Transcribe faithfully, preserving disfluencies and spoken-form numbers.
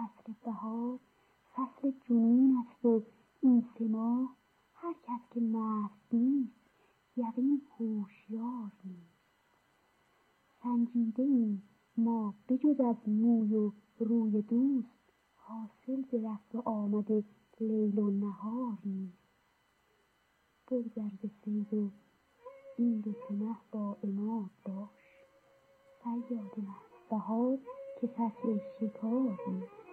فصل بهار فصل جنون است و این سه ماه هر کس که مست نیست یقین هوشیار نیست. سنجیده ایم ما بجز از موی و روی دوست، حاصل ز رفت و آمد لیل و نهار نیست. بگذر ز صید و این دو سه مه با عماد باش، صیاد مست بهار که فصل شکار نیست.